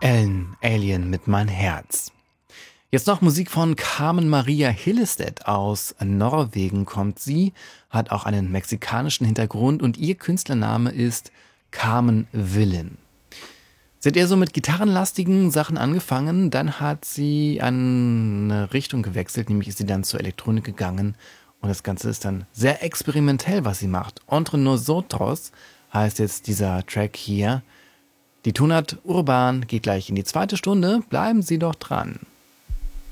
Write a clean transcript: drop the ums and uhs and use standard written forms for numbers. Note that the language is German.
Ellen, Alien mit mein Herz. Jetzt noch Musik von Carmen Maria Hillestedt aus Norwegen kommt sie, hat auch einen mexikanischen Hintergrund und ihr Künstlername ist Carmen Willen. Sie hat eher so mit gitarrenlastigen Sachen angefangen, dann hat sie eine Richtung gewechselt, nämlich ist sie dann zur Elektronik gegangen und das Ganze ist dann sehr experimentell, was sie macht. Entre Nosotros heißt jetzt dieser Track hier. Die Tonart Urban geht gleich in die zweite Stunde, bleiben Sie doch dran.